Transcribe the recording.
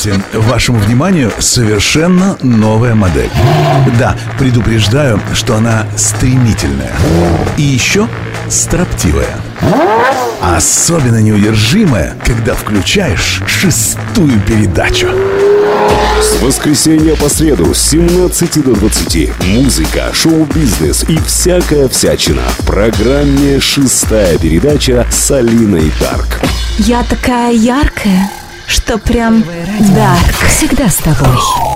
Кстати, вашему вниманию совершенно новая модель. Да, предупреждаю, что она стремительная. И еще строптивая. Особенно неудержимая, когда включаешь 6-ю передачу. С воскресенья по среду с 17 до 20 музыка, шоу-бизнес и всякая всячина в программе «6-я передача» с Алиной Дарк. Я такая яркая, что прям дарк. Всегда с тобой.